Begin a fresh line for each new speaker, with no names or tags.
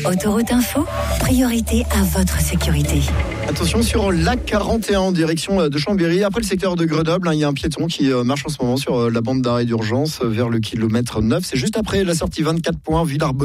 Autoroute Info, priorité à votre sécurité.
Attention sur l'A41 en direction de Chambéry. Après le secteur de Grenoble, il y a un piéton qui marche en ce moment sur la bande d'arrêt d'urgence vers le kilomètre 9. C'est juste après la sortie 24 points Villarbonnel.